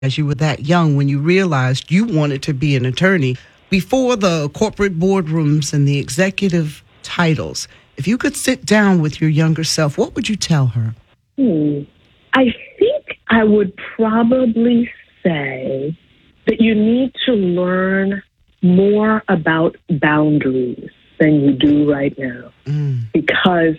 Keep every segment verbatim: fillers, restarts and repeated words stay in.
as you were that young when you realized you wanted to be an attorney before the corporate boardrooms and the executive titles. If you could sit down with your younger self, what would you tell her? Hmm. I think I would probably say that you need to learn more about boundaries than you do right now. Mm. Because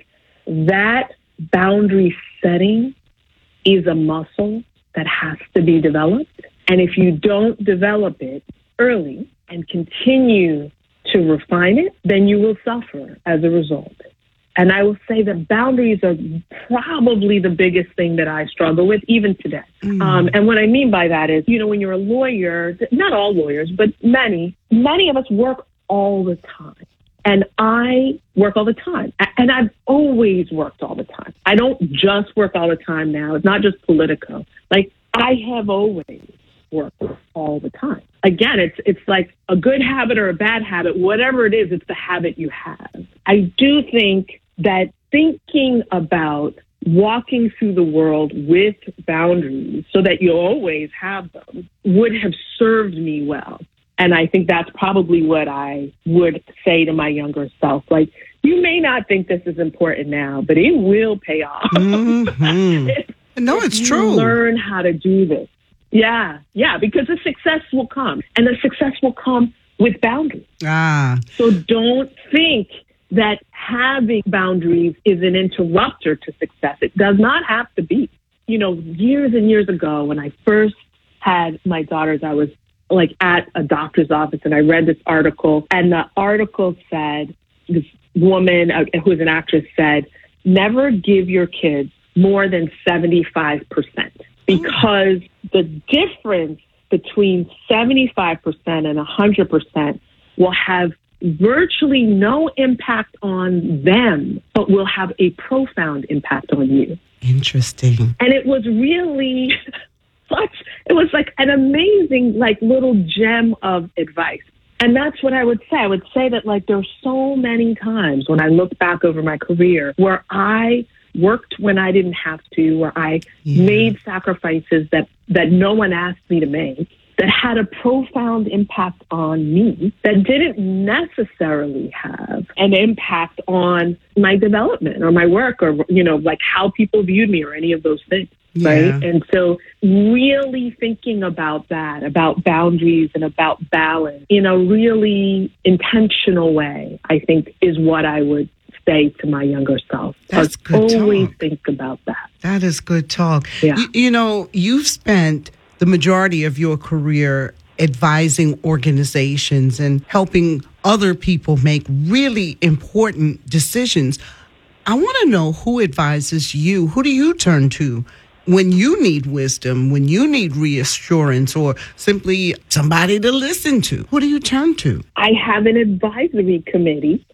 that boundary setting is a muscle that has to be developed. And if you don't develop it early and continue to refine it, then you will suffer as a result. And I will say that boundaries are probably the biggest thing that I struggle with even today. Mm. Um, and what I mean by that is, you know, when you're a lawyer, not all lawyers, but many, many of us work all the time. And I work all the time. And I've always worked all the time. I don't just work all the time now. It's not just Politico. Like, I have always worked all the time. Again, it's it's like a good habit or a bad habit. Whatever it is, it's the habit you have. I do think that thinking about walking through the world with boundaries so that you always have them would have served me well. And I think that's probably what I would say to my younger self. Like, you may not think this is important now, but it will pay off. Mm-hmm. if, no, it's if true. You learn how to do this. Yeah, yeah, because the success will come. And the success will come with boundaries. Ah. So don't think that having boundaries is an interrupter to success. It does not have to be. You know, years and years ago, when I first had my daughters, I was like at a doctor's office and I read this article, and the article said, this woman uh, who's an actress said, never give your kids more than seventy-five percent, because the difference between seventy-five percent and one hundred percent will have virtually no impact on them, but will have a profound impact on you. Interesting. And it was really such, it was like an amazing, like, little gem of advice. And that's what I would say. I would say that, like, there are so many times when I look back over my career where I worked when I didn't have to, where I yeah. made sacrifices that, that no one asked me to make, that had a profound impact on me, that didn't necessarily have an impact on my development or my work or, you know, like how people viewed me or any of those things. Yeah. Right. And so really thinking about that, about boundaries and about balance in a really intentional way, I think is what I would say to my younger self. That's good always talk. Think about that. That is good talk. Yeah. You, you know, you've spent the majority of your career advising organizations and helping other people make really important decisions. I want to know who advises you. Who do you turn to when you need wisdom, when you need reassurance, or simply somebody to listen to? Who do you turn to? I have an advisory committee.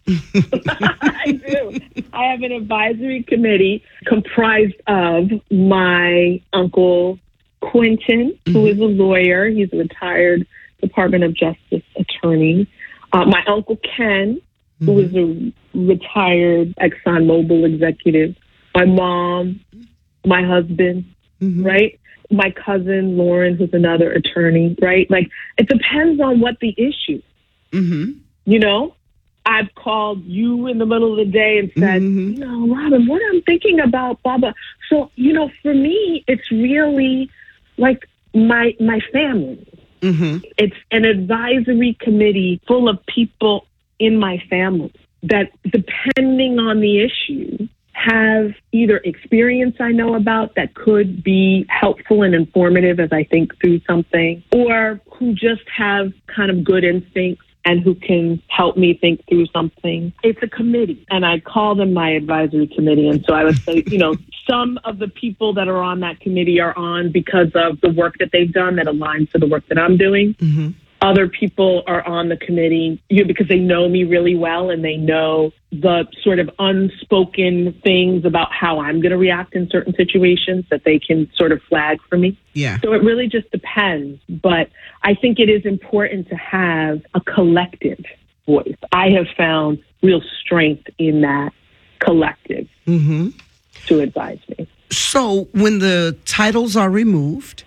I do. I have an advisory committee comprised of my uncle, Quentin, mm-hmm. who is a lawyer. He's a retired Department of Justice attorney. Uh, my uncle, Ken, mm-hmm. who is a retired ExxonMobil executive. My mom, my husband, mm-hmm. right? My cousin, Lauren, who's another attorney, right? Like, it depends on what the issue. Mm-hmm. You know, I've called you in the middle of the day and said, mm-hmm. you know, Robin, what I'm thinking about, blah, blah. So, you know, for me, it's really like my my family. Mm-hmm. It's an advisory committee full of people in my family that, depending on the issue, have either experience I know about that could be helpful and informative as I think through something, or who just have kind of good instincts and who can help me think through something. It's a committee, and I call them my advisory committee. And so I would say, you know, some of the people that are on that committee are on because of the work that they've done that aligns to the work that I'm doing. Mm-hmm. Other people are on the committee you know, because they know me really well and they know the sort of unspoken things about how I'm going to react in certain situations that they can sort of flag for me. Yeah. So it really just depends. But I think it is important to have a collective voice. I have found real strength in that collective mm-hmm. to advise me. So when the titles are removed,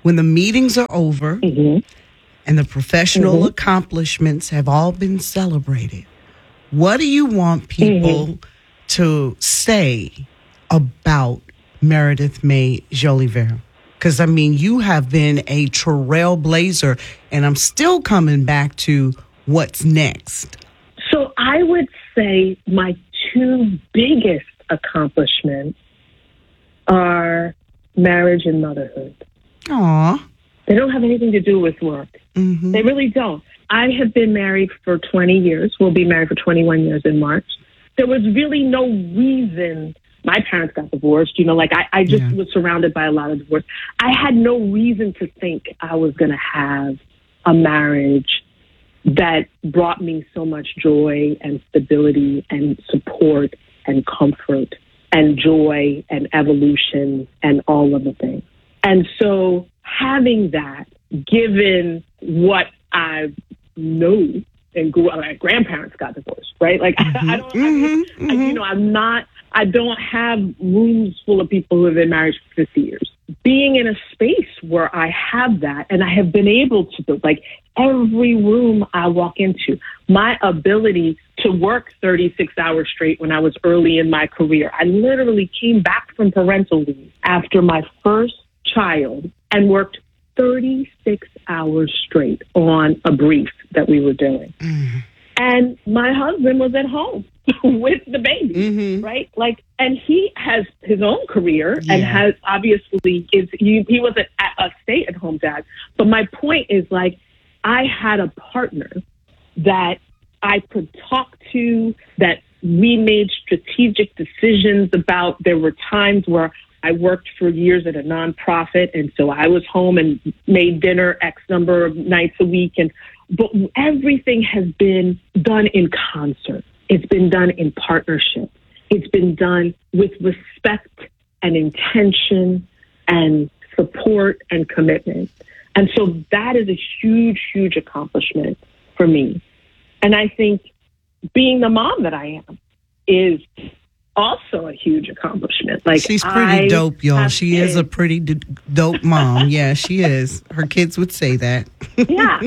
when the meetings are over Mm-hmm. and the professional Mm-hmm. accomplishments have all been celebrated, what do you want people Mm-hmm. to say about Meredith May Jolivet? Because, I mean, you have been a trailblazer, and I'm still coming back to what's next. So I would say my two biggest accomplishments are marriage and motherhood. Aw. They don't have anything to do with work. Mm-hmm. They really don't. I have been married for twenty years. We'll be married for twenty-one years in March. There was really no reason. My parents got divorced. You know, like I, I just Yeah. was surrounded by a lot of divorce. I had no reason to think I was going to have a marriage that brought me so much joy and stability and support and comfort and joy and evolution and all of the things. And so having that, given what I know and grew up, my grandparents got divorced, right? Like, Mm-hmm. I, I don't, I mean, Mm-hmm. I, you know, I'm not, I don't have rooms full of people who have been married for fifty years. Being in a space where I have that, and I have been able to do, like, every room I walk into, my ability to work thirty-six hours straight when I was early in my career. I literally came back from parental leave after my first child and worked thirty-six hours straight on a brief that we were doing. Mm-hmm. And my husband was at home with the baby, Mm-hmm. right? Like, and he has his own career Yeah. and has obviously is he, he was a, a stay-at-home dad. But my point is, like, I had a partner that I could talk to, that we made strategic decisions about. There were times where I worked for years at a nonprofit, and so I was home and made dinner X number of nights a week. And but everything has been done in concert. It's been done in partnership. It's been done with respect and intention and support and commitment. And so that is a huge, huge accomplishment for me. And I think being the mom that I am is also a huge accomplishment. Like, She's pretty I dope, y'all. have She is a kids. pretty d- dope mom. Yeah, she is. Her kids would say that. Yeah.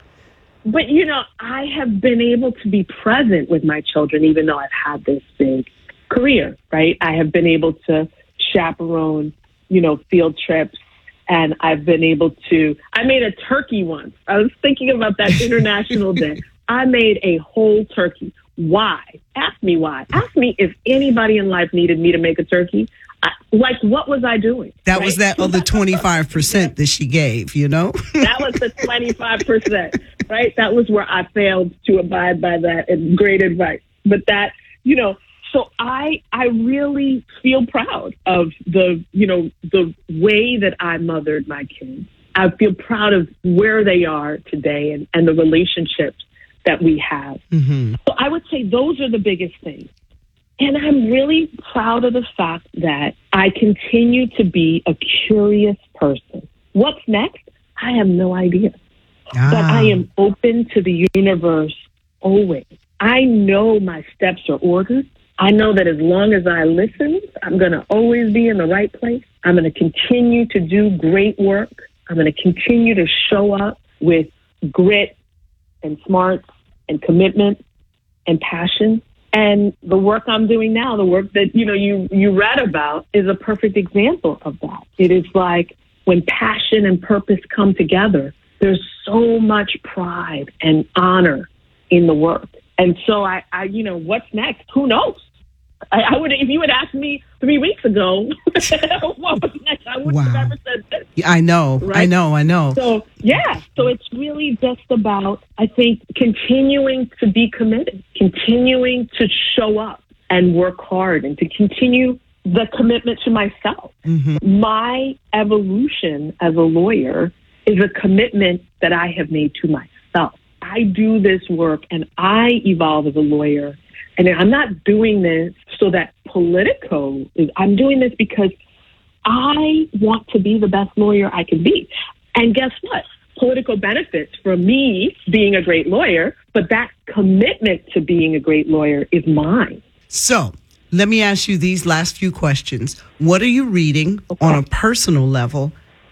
But, you know, I have been able to be present with my children, even though I've had this big career, right? I have been able to chaperone, you know, field trips. And I've been able to, I made a turkey once. I was thinking about that International Day. I made a whole turkey. Why? Ask me why. Ask me if anybody in life needed me to make a turkey. I, like, what was I doing? That right? was that other twenty-five percent that she gave, you know? That was the twenty-five percent, right? That was where I failed to abide by that, and great advice. But that, you know, so I I really feel proud of the, you know, the way that I mothered my kids. I feel proud of where they are today and, and the relationships that we have. Mm-hmm. So I would say those are the biggest things. And I'm really proud of the fact that I continue to be a curious person. What's next? I have no idea. Ah. But I am open to the universe always. I know my steps are ordered. I know that as long as I listen, I'm going to always be in the right place. I'm going to continue to do great work. I'm going to continue to show up with grit and smarts and commitment and passion. And the work I'm doing now, the work that, you know, you, you read about, is a perfect example of that. It is like when passion and purpose come together, there's so much pride and honor in the work. And so I, I you know, what's next? Who knows? I, I would, if you had asked me three weeks ago, what was next? I wouldn't Wow. have ever said this. Yeah, I know. I Right? know. I know. So, yeah, so it's really just about, I think, continuing to be committed, continuing to show up and work hard, and to continue the commitment to myself. Mm-hmm. My evolution as a lawyer is a commitment that I have made to myself. I do this work and I evolve as a lawyer. And I'm not doing this so that Politico is, I'm doing this because I want to be the best lawyer I can be. And guess what? Politico benefits from me being a great lawyer, but that commitment to being a great lawyer is mine. So let me ask you these last few questions. What are you reading Okay. on a personal level?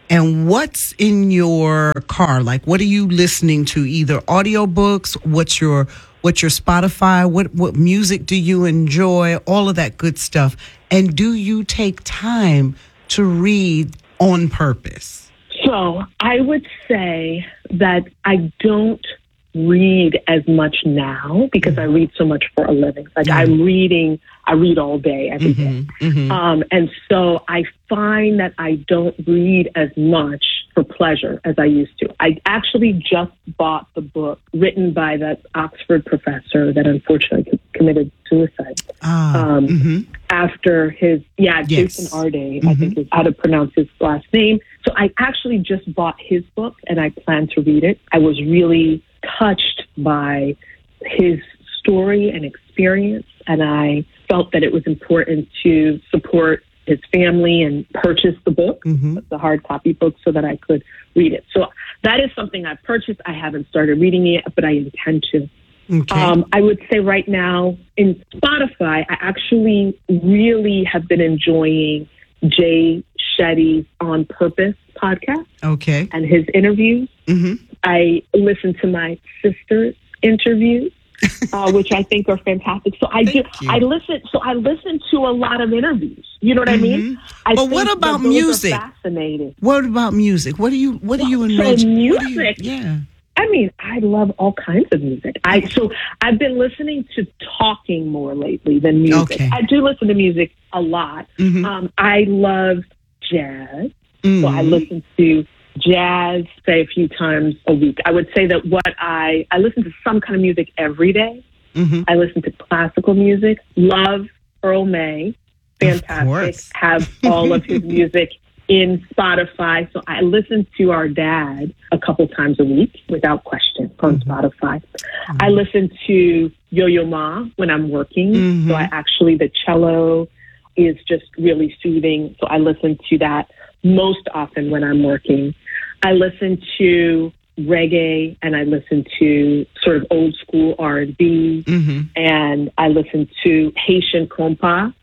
And what's in your car? Like, what are you listening to? Either audiobooks, what's your what's your Spotify? What what music do you enjoy? All of that good stuff. And do you take time to read on purpose? So I would say that I don't read as much now because I read so much for a living. Like mm-hmm. I'm reading, I read all day, every day. Mm-hmm. Mm-hmm. Um, and so I find that I don't read as much for pleasure as I used to. I actually just bought the book written by that Oxford professor that unfortunately committed suicide. Ah, um, mm-hmm. After his, yeah, yes. Jason Arday, Mm-hmm. I think is how to pronounce his last name. So I actually just bought his book and I plan to read it. I was really touched by his story and experience, and I felt that it was important to support his family and purchase the book, mm-hmm. the hard copy book, so that I could read it. So that is something I've purchased. I haven't started reading it, but I intend to. Okay. Um, I would say right now in Spotify, I actually really have been enjoying Jay Shetty's On Purpose podcast. Okay. And his interviews. Mm-hmm. I listen to my sister's interviews, uh, which I think are fantastic. So I do. You. I listen. So I listen to a lot of interviews. You know what mm-hmm. I mean? I but what about those music? Are fascinating. What about music? What do you? What do you so enjoy? Music. You, yeah. I mean, I love all kinds of music. I so I've been listening to talking more lately than music. Okay. I do listen to music a lot. Mm-hmm. Um, I love jazz, mm-hmm. so I listen to jazz, say a few times a week. I would say that what I I listen to some kind of music every day. Mm-hmm. I listen to classical music. Love Earl May, fantastic. Have all of his music in Spotify. So I listen to our dad a couple times a week without question on mm-hmm. Spotify. Mm-hmm. I listen to Yo-Yo Ma when I'm working. Mm-hmm. So I actually, the cello is just really soothing. So I listen to that most often when I'm working. I listen to reggae and I listen to sort of old school R and B mm-hmm. and I listen to Haitian compa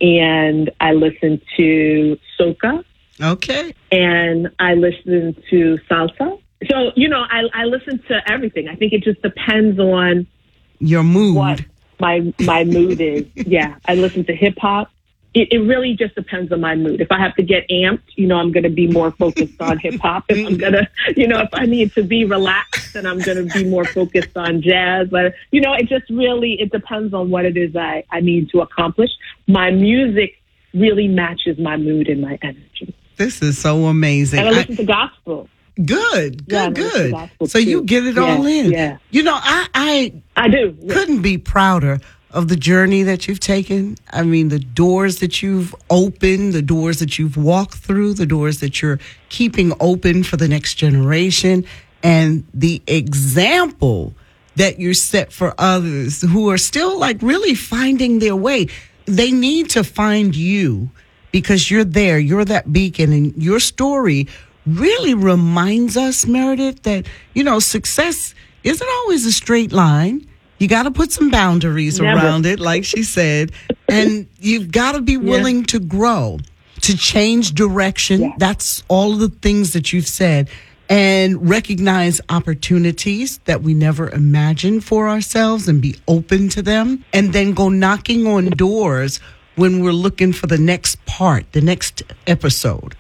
and I listen to soca. Okay. And I listen to salsa. So, you know, I, I listen to everything. I think it just depends on your mood. What my my mood is. Yeah. I listen to hip hop. It, it really just depends on my mood. If I have to get amped, you know, I'm going to be more focused on hip hop. If I'm going to, you know, if I need to be relaxed, then I'm going to be more focused on jazz. But, you know, it just really, it depends on what it is I, I need to accomplish. My music really matches my mood and my energy. This is so amazing. And I listen I, to gospel. Good, good, yeah, good. So too. you get it yeah, all in. Yeah. You know, I I, I do. Yeah. couldn't be prouder of the journey that you've taken. I mean, the doors that you've opened, the doors that you've walked through, the doors that you're keeping open for the next generation, and the example that you're set for others who are still like really finding their way. They need to find you because you're there. You're that beacon, and your story really reminds us, Meredith, that, you know, success isn't always a straight line. You got to put some boundaries Never. around it, like she said, and you've got to be willing yeah. to grow, to change direction. Yeah. That's all of the things that you've said, and recognize opportunities that we never imagined for ourselves and be open to them, and then go knocking on doors when we're looking for the next part, the next episode.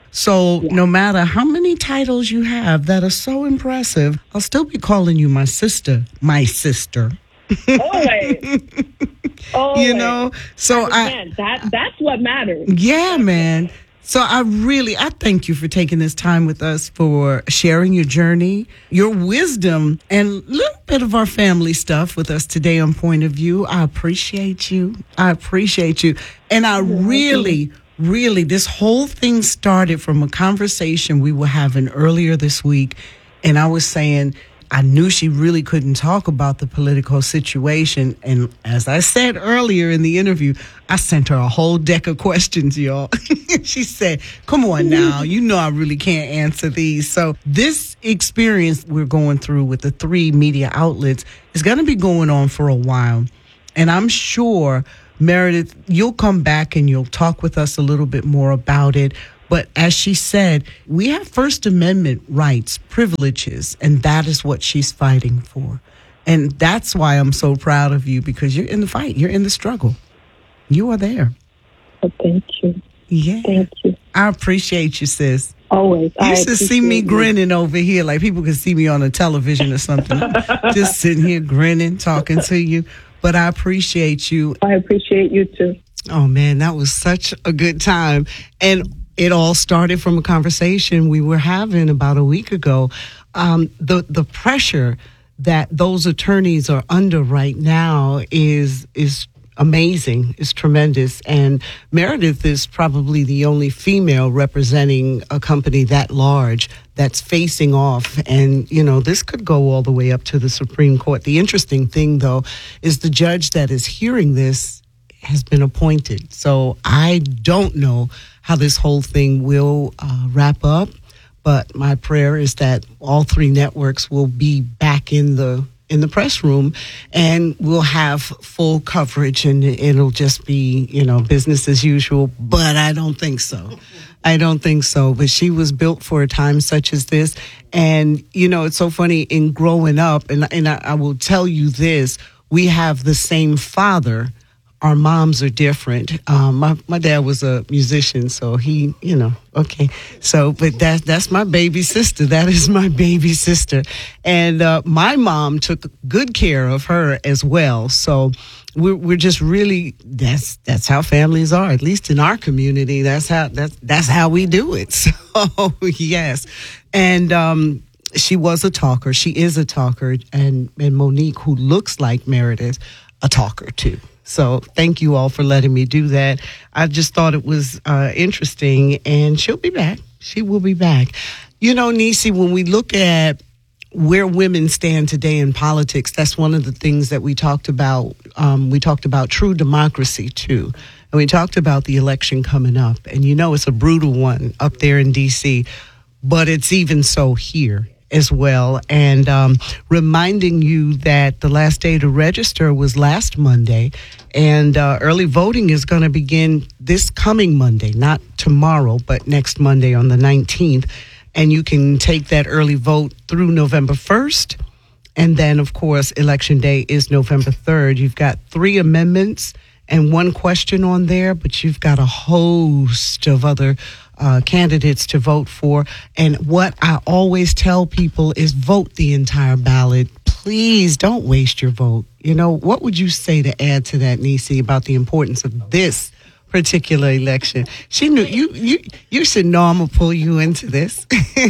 So yeah. no matter how many titles you have that are so impressive, I'll still be calling you my sister, my sister. Always. Always. You know, so I, that that's what matters. Yeah, man. So I really, I thank you for taking this time with us, for sharing your journey, your wisdom, and a little bit of our family stuff with us today on Point of View. I appreciate you. I appreciate you. And I really, really, this whole thing started from a conversation we were having earlier this week. And I was saying, I knew she really couldn't talk about the political situation. And as I said earlier in the interview, I sent her a whole deck of questions, y'all. She said, come on now, you know I really can't answer these. So this experience we're going through with the three media outlets is going to be going on for a while. And I'm sure, Meredith, you'll come back and you'll talk with us a little bit more about it. But as she said, we have First Amendment rights, privileges, and that is what she's fighting for. And that's why I'm so proud of you, because you're in the fight. You're in the struggle. You are there. Oh, thank you. Yeah. Thank you. I appreciate you, sis. Always. You I should see me you. grinning over here like people can see me on a television or something. Just sitting here grinning, talking to you. But I appreciate you. I appreciate you, too. Oh, man, that was such a good time. And it all started from a conversation we were having about a week ago. Um, the the pressure that those attorneys are under right now is is amazing, is tremendous. And Meredith is probably the only female representing a company that large that's facing off. And, you know, this could go all the way up to the Supreme Court. The interesting thing, though, is the judge that is hearing this has been appointed. So I don't know how this whole thing will uh, wrap up. But my prayer is that all three networks will be back in the in the press room, and we'll have full coverage, and it'll just be, you know, business as usual. But I don't think so. I don't think so. But she was built for a time such as this. And, you know, it's so funny in growing up, and, and I, I will tell you this, we have the same father. Our moms are different. Um, my my dad was a musician, so he, you know, okay. So, but that that's my baby sister. That is my baby sister, and uh, my mom took good care of her as well. So, we're we're just really that's that's how families are. At least in our community, that's how that's that's how we do it. So, yes, and um, she was a talker. She is a talker, and and Monique, who looks like Meredith, a talker too. So thank you all for letting me do that. I just thought it was uh, interesting, and she'll be back. She will be back. You know, Niecy, when we look at where women stand today in politics, that's one of the things that we talked about. Um, we talked about true democracy, too. And we talked about the election coming up. And, you know, it's a brutal one up there in D C, but it's even so here as well. And um, reminding you that the last day to register was last Monday, and uh, early voting is going to begin this coming Monday, not tomorrow, but next Monday on the nineteenth. And you can take that early vote through November first. And then, of course, Election Day is November third. You've got three amendments and one question on there, but you've got a host of other Uh, candidates to vote for. And what I always tell people is vote the entire ballot. Please don't waste your vote. You know, what would you say to add to that, Niecy, about the importance of this particular election? She knew you, you, you should know I'm going to pull you into this.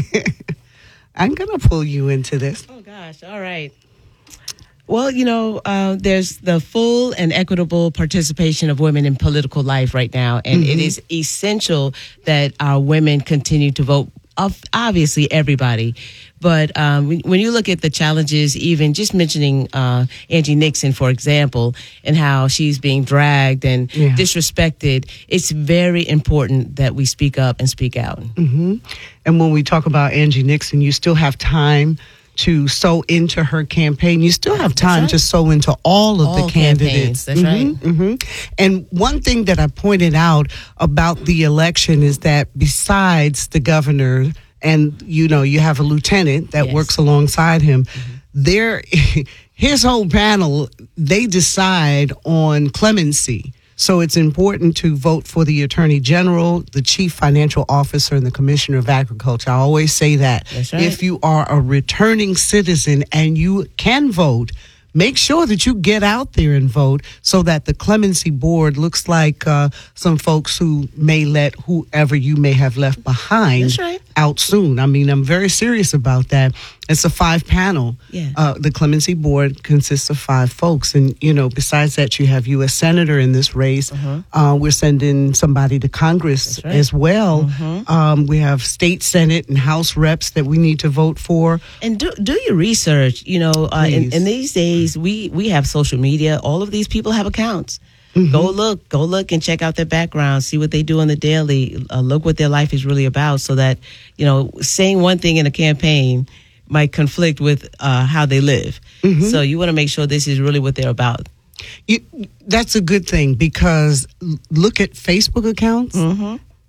I'm going to pull you into this. Oh, gosh. All right. Well, you know, uh, there's the full and equitable participation of women in political life right now, and mm-hmm. it is essential that our women continue to vote. Obviously, everybody. But um, when you look at the challenges, even just mentioning uh, Angie Nixon, for example, and how she's being dragged and yeah. disrespected, it's very important that we speak up and speak out. Mm-hmm. And when we talk about Angie Nixon, you still have time to sow into her campaign. You still have time right. to sow into all of all the candidates. That's mm-hmm, right. Mm-hmm. And one thing that I pointed out about the election is that besides the governor, and, you know, you have a lieutenant that yes. works alongside him, mm-hmm. there, his whole panel, they decide on clemency. So it's important to vote for the Attorney General, the Chief Financial Officer, and the Commissioner of Agriculture. I always say that. That's right. If you are a returning citizen and you can vote, make sure that you get out there and vote so that the clemency board looks like uh, some folks who may let whoever you may have left behind That's right. out soon. I mean, I'm very serious about that. It's a five panel. Yeah. Uh, the clemency board consists of five folks. And, you know, besides that, you have U S Senator in this race. Uh-huh. Uh, we're sending somebody to Congress right. as well. Uh-huh. Um, we have state Senate and House reps that we need to vote for. And do do your research. You know, uh, in, in these days, we, we have social media. All of these people have accounts. Mm-hmm. Go look, go look and check out their background, see what they do on the daily, uh, look what their life is really about, so that, you know, saying one thing in a campaign might conflict with uh, how they live. Mm-hmm. So you want to make sure this is really what they're about. You, that's a good thing, because look at Facebook accounts. Mm-hmm.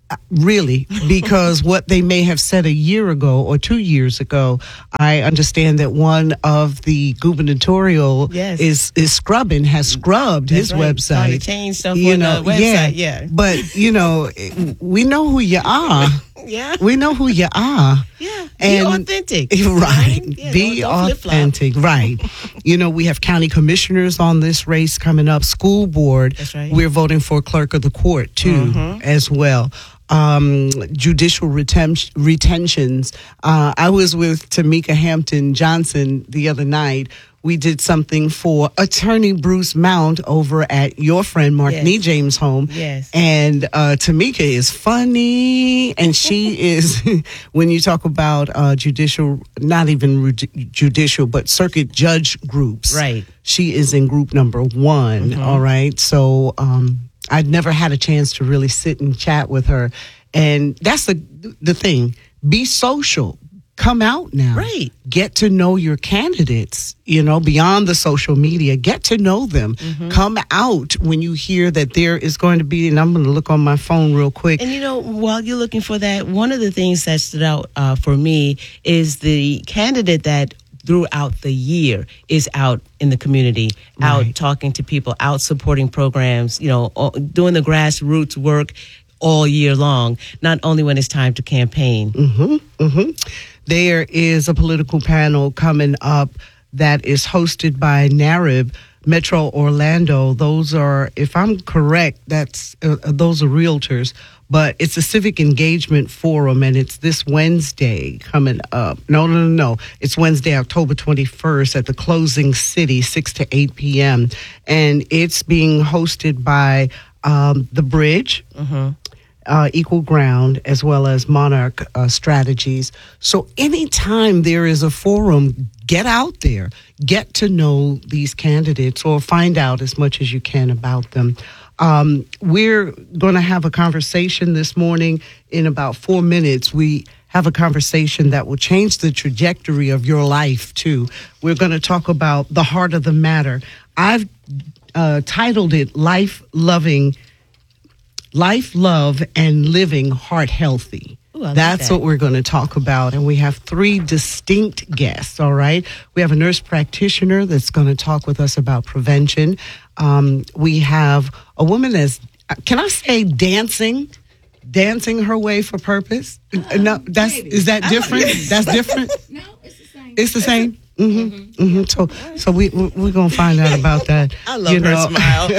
Really, because what they may have said a year ago or two years ago, I understand that one of the gubernatorial Yes. is is scrubbing, has scrubbed That's his right. website. Trying to change stuff you on know, the website, yeah. But, you know, we know who you are. Yeah. We know who you are. Yeah. And- Be authentic. Right. Yeah, Be don't- don't flip-flop. authentic. Right. You know, we have county commissioners on this race coming up, school board. That's right. We're voting for clerk of the court, too, as well. Um, judicial retem- retentions. Uh, I was with Tamika Hampton Johnson the other night. We did something for Attorney Bruce Mount over at your friend Mark Yes. Nee James' home. Yes. And uh, Tamika is funny, and she is, when you talk about uh, judicial, not even re- judicial, but circuit judge groups. Right. She is in group number one, all right? So um, I'd never had a chance to really sit and chat with her. And that's the the thing. Be social. Come out now. Right. Get to know your candidates, you know, beyond the social media. Get to know them. Come out when you hear that there is going to be, and I'm going to look on my phone real quick. And you know, while you're looking for that, one of the things that stood out uh, for me is the candidate that throughout the year is out in the community, out Right. talking to people, out supporting programs, you know, o- doing the grassroots work all year long, not only when it's time to campaign. hmm There is a political panel coming up that is hosted by NARIB, Metro Orlando. Those are, if I'm correct, that's uh, those are realtors, but it's a civic engagement forum, and it's this Wednesday coming up. No, no, no, no. It's Wednesday, October twenty-first at the Closing City, six to eight p.m. And it's being hosted by um, The Bridge, Uh, Equal Ground, as well as Monarch uh, Strategies. So anytime there is a forum, get out there, get to know these candidates or find out as much as you can about them. Um, we're going to have a conversation this morning in about four minutes. We have a conversation that will change the trajectory of your life, too. We're going to talk about the heart of the matter. I've uh, titled it Life Loving Life, Love, and Living Heart Healthy. Ooh, I like That's that. what we're going to talk about. And we have three distinct guests, all right? We have a nurse practitioner that's going to talk with us about prevention. Um, we have a woman that's, can I say dancing? Dancing her way for purpose? Uh, no, that's, is that different? That's different? No, it's the same. It's the same? Mm-hmm. Mm-hmm. So, so we, we, we're going to find out about that. I love you her know. smile.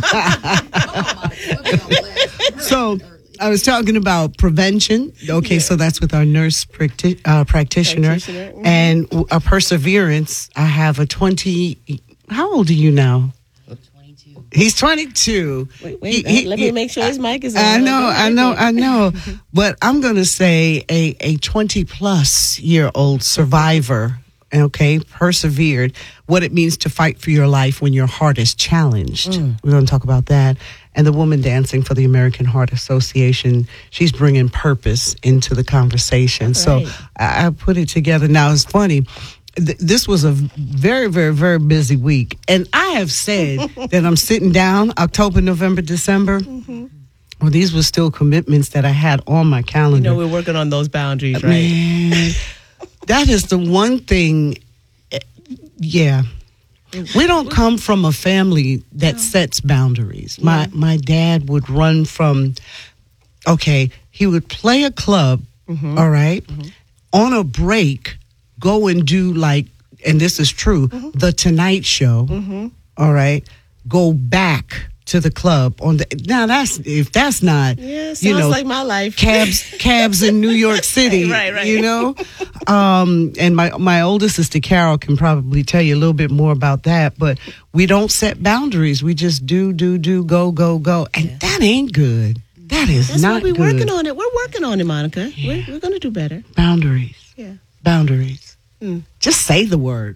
So I was talking about prevention. Okay, so that's with our nurse practi- uh, practitioner, Practitioner, mhm. and w- a perseverance. I have a twenty. How old are you now? twenty-two. He's twenty-two. Wait, wait, He- uh, he- let he- me make sure his mic is on. I know, Hold on, I know, wait, I know. But I'm going to say a a twenty plus year old survivor. Okay, persevered. What it means to fight for your life when your heart is challenged. We're going to talk about that. And the woman dancing for the American Heart Association. She's bringing purpose into the conversation. So right. I, I put it together. Now it's funny. Th- This was a very, very, very busy week. And I have said that I'm sitting down October, November, December. Well, these were still commitments that I had on my You calendar. know, we're working on those boundaries, right? Man, that is the one thing. eh, Yeah. We don't come from a family that sets boundaries. My my dad would run from, okay, he would play a club, all right, on a break, go and do like, and this is true, the Tonight Show, all right, go back to the club on the, now that's, if that's not, Yeah, sounds you know, like my life. cabs cabs in New York City. Right, right. You know? Um, and my, my older sister Carol can probably tell you a little bit more about that, but we don't set boundaries. We just do, do, do, go, go, go. And that ain't good. That is That's not why we're good. working on it. We're working on it, Monica. We're, we're going to do better. Boundaries. Yeah. Boundaries. Just say the word.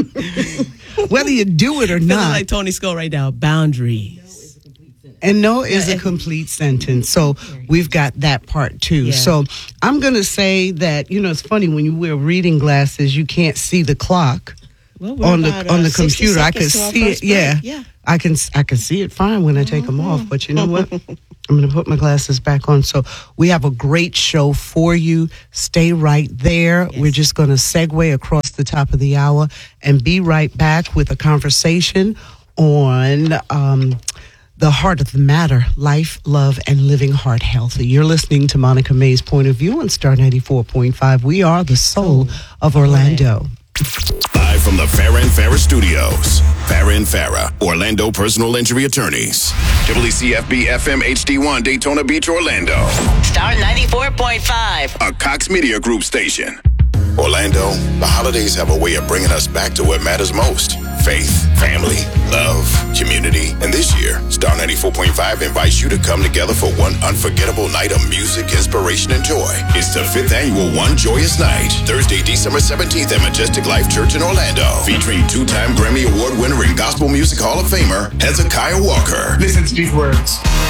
Whether you do it or Feeling not. like Tony Skull right now. Boundaries. And no is a complete sentence. So we've got that part too. Yeah. So I'm going to say that, you know, it's funny when you wear reading glasses, you can't see the clock Well, we're on the about, on uh, the sixty computer. I can seconds to our see it. first break. Yeah. Yeah. I can I can see it fine when I take them off, but you know what? I'm going to put my glasses back on. So we have a great show for you. Stay right there. Yes. We're just going to segue across the top of the hour and be right back with a conversation on um, the heart of the matter, life, love, and living heart healthy. You're listening to Monica May's Point of View on Star ninety-four point five. We are the soul of Orlando. Live from the Farrah and Farrah Studios. Farrah and Farrah, Orlando personal injury attorneys. W C F B F M H D one, Daytona Beach, Orlando. Star ninety-four point five. A Cox Media Group station. Orlando, the holidays have a way of bringing us back to what matters most. Faith, family, love, community. And this year, Star ninety-four point five invites you to come together for one unforgettable night of music, inspiration, and joy. It's the fifth annual One Joyous Night, Thursday, December seventeenth at Majestic Life Church in Orlando. Featuring two-time Grammy Award winner and Gospel Music Hall of Famer, Hezekiah Walker. Listen to these words.